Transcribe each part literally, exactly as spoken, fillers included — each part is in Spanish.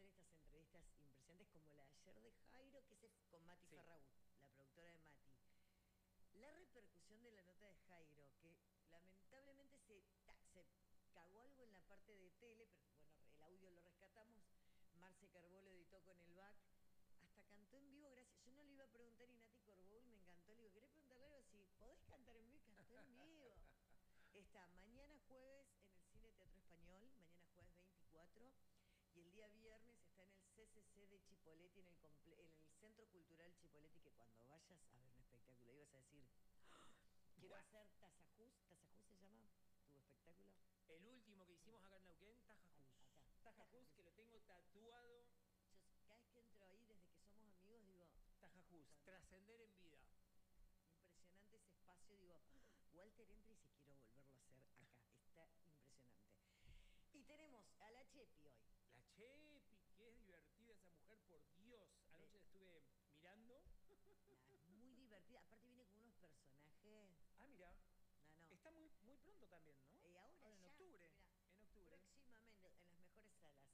hacer estas entrevistas impresionantes como la de ayer de Jairo, que es con Mati Sí. Ferragut, la productora de Mati. La repercusión de la nota de Jairo, que lamentablemente se, ta, se cagó algo en la parte de tele, pero bueno, el audio lo rescatamos, Marce Carbó lo editó con el back, hasta cantó en vivo, gracias. Yo no le iba a preguntar y Nati Corboul me encantó, le digo, ¿querés preguntarle algo así? ¿Podés cantar en vivo? Y cantó en vivo. Está mañana jueves en el Cine Teatro Español, mañana jueves veinticuatro, y el día viernes está en el C C C de Chipoleti, en el, comple en el Centro Cultural Chipoleti, que cuando vayas a ver un espectáculo ibas a decir, ¡oh! Quiero What? hacer Tasajús, ¿Tasajús se llama tu espectáculo? El último que hicimos acá en Neuquén, Tajajús. Acá. Tajajús, que lo tengo tatuado. Yo cada vez que entro ahí, desde que somos amigos, digo... Tajajús, cuando... trascender en vida. Impresionante ese espacio, digo, Walter entra y dice, quiero volverlo a hacer acá, está impresionante. Y tenemos a la Chepi hoy. La Chepi, que es divertida esa mujer, por Dios. Anoche Me... la estuve mirando. Nah, es muy divertida, aparte viene con unos personajes... Ah, mira. No, no. Está muy, muy pronto también, ¿no? Y ahora, ahora en ya, octubre. Mirá, en octubre. Próximamente, en las mejores salas.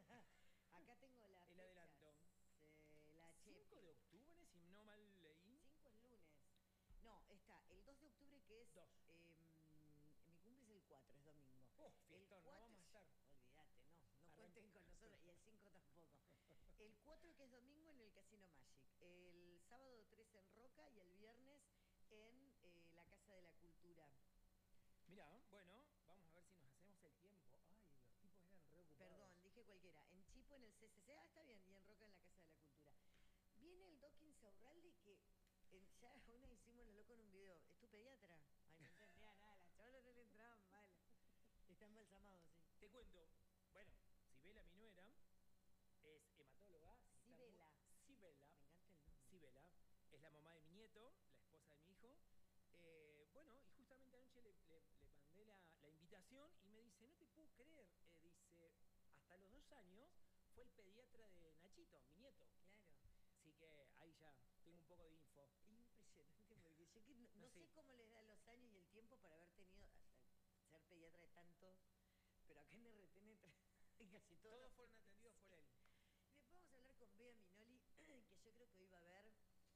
Acá tengo la El adelanto. Eh, la cinco Chepi. de octubre, si no mal leí. cinco es lunes. No, está el dos de octubre, que es... dos. Eh, mi cumple es el cuatro, es domingo. Oh, fiestón, el cuatro, no vamos a estar. Olvídate, no, no Arranque. cuenten con nosotros. Y el cinco tampoco. El cuatro, que es domingo, en el Casino Magic. El sábado tres en Roca y el viernes en eh, la Casa de la Cultura. Mira, bueno, vamos a ver si nos hacemos el tiempo. Ay, los tipos eran reocupados. Perdón, dije cualquiera. En Chipo, en el C C C, ah, está bien, y en Roca, en la Casa de la Cultura. Viene el Doc Insaurralde, que en, ya una hicimos lo loco en un video. ¿Es tu pediatra? Ay, no entendía nada, la chavala no le entraban mal. Está embalsamado, sí. Te cuento, bueno, Sibela, mi nuera, es hematóloga. Sibela. Sibela. Me encanta el nombre. Sibela, es la mamá de mi nieto, la esposa de mi hijo. Eh, bueno, y justamente anoche le, le, le mandé la, la invitación y me dice, no te puedo creer, eh, dice, hasta los dos años fue el pediatra de Nachito, mi nieto. Claro. Así que ahí ya tengo un poco de info. Impresionante, porque yo que no, no, No sé sé. cómo les da los años y el tiempo para haber tenido, ser pediatra de tanto, pero acá en R T N casi todos. Todos fueron atendidos por él. Después vamos a hablar con Bea Minoli, que yo creo que hoy va a haber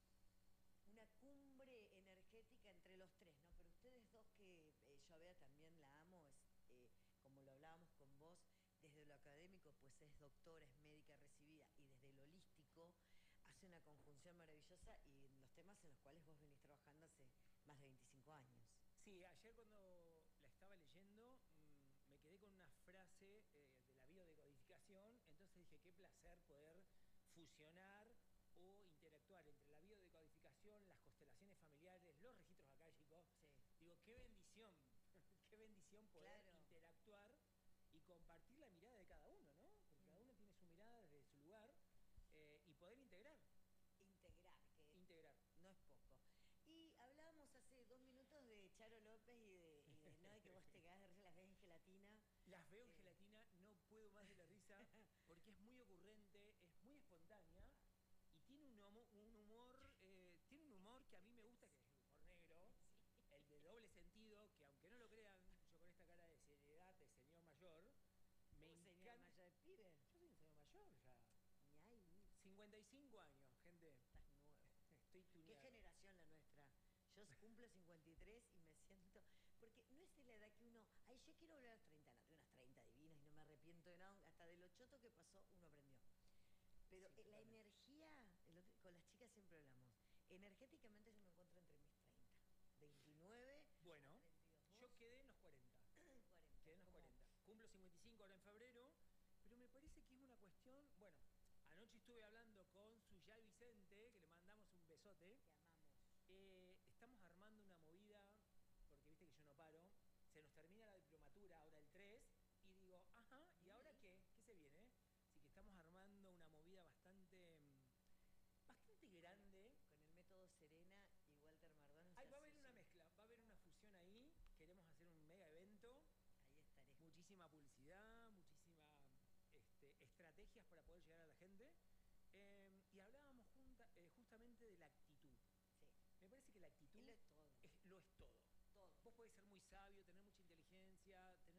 una cumbre energética entre los tres, ¿no? Pero ustedes dos, que eh, yo a Bea también la amo, es, eh, como lo hablábamos con vos, desde lo académico, pues es doctora, es médica recibida, y desde lo holístico hace una conjunción maravillosa, y en los temas en los cuales vos venís trabajando hace más de veinticinco años. Sí, ayer cuando la estaba leyendo mmm, me quedé con una frase eh, de la biodecodificación, entonces dije, qué placer poder fusionar o interactuar entre la biodecodificación, las constelaciones familiares, los registros akáshicos. Sí. Digo, qué bendición, qué bendición poder Claro. interactuar y compartir la mirada de cada uno, ¿no? Porque mm. cada uno tiene su mirada desde su lugar eh, y poder integrar. Integrar, que Integrar. No es poco. Y hablábamos hace dos minutos de Charo López y de, y de no de que vos te quedás de risa, las ves en gelatina. Las veo en Eh. gelatina, no puedo más de la risa, porque es muy ocurrente, es muy espontánea y tiene un humor, un humor eh, tiene un humor que a mí me gusta, que es el humor negro, sí. El de doble sentido, que aunque no lo crean, yo con esta cara de seriedad de señor mayor, me encanta. ¿Señor mayor de pibe? Yo soy un señor mayor ya. Ni ahí. cincuenta y cinco años, gente. Estás nuevo. Estoy tuneado. ¿Qué generación la nuestra? Yo cumplo cincuenta y tres y me siento... Porque no es de la edad que uno... Ay, yo quiero volver a los treinta, no, de unas treinta divinas y no me arrepiento de nada. Hasta de lo choto que pasó, uno aprendió. Pero sí, la energía, el otro, con las chicas siempre hablamos, energéticamente yo me encuentro entre mis treinta, veintinueve... Bueno, veintidós, yo quedé en los cuarenta. cuarenta. Quedé en los cuarenta. Cumplo cincuenta y cinco ahora en febrero, pero me parece que es una cuestión... Bueno, anoche estuve hablando con Suyal Vicente, que le mandamos un besote. Te amamos. Eh, estamos armando una movida, porque viste que yo no paro. Se nos termina la diplomatura ahora el tres, y digo, ajá, ¿y ahora qué? ¿Qué se viene? Así que estamos armando una movida bastante... bastante grande. Con el método Serena y Walter Mardón. Ahí va a haber una mezcla, va a haber una fusión ahí. Queremos hacer un mega evento. Ahí estaré. Muchísima publicidad, muchísimas este, estrategias para poder llegar a la gente. Eh, y hablábamos junta, eh, justamente de la actitud. Sí. Me parece que la actitud lo es todo. Es, lo es todo. Todo. Vos podés ser muy sabio, tener mucha inteligencia, tener